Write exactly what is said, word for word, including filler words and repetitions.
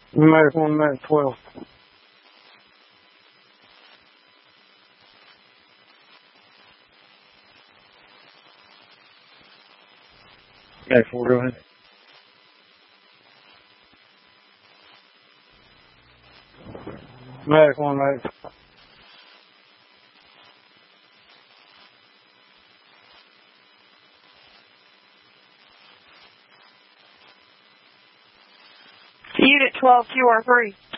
Medic one, Medic twelve. Medic four, go ahead. Medic one, Medic. Unit twelve, Q R three.